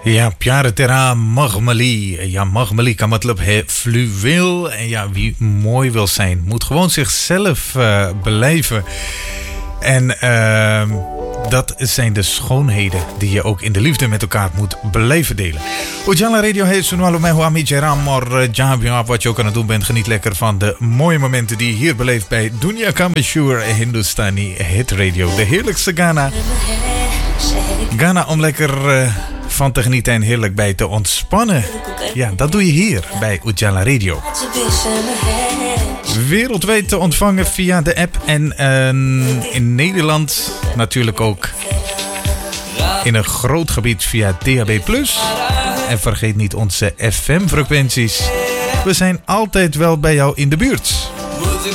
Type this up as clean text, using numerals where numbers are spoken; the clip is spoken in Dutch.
Ja, प्यार तेरा मगमली. Ja, magmali kan मतलब है fluweel. En ja, wie mooi wil zijn, moet gewoon zichzelf beleven. En dat zijn de schoonheden die je ook in de liefde met elkaar moet beleven delen. Ujala Radio है सुनने वालों मैं हूँ अमित जयराम और जहाँ भी आप wat je ook aan het doen bent, geniet lekker van de mooie momenten die je hier beleeft bij Dunia Ka Mashhoor Hindustani Hit Radio. De heerlijkste Ghana. Ghana om lekker van te genieten en heerlijk bij te ontspannen. Ja, dat doe je hier bij Ujala Radio. Wereldwijd te ontvangen via de app en in Nederland natuurlijk ook in een groot gebied via DHB+. En vergeet niet onze FM-frequenties. We zijn altijd wel bij jou in de buurt.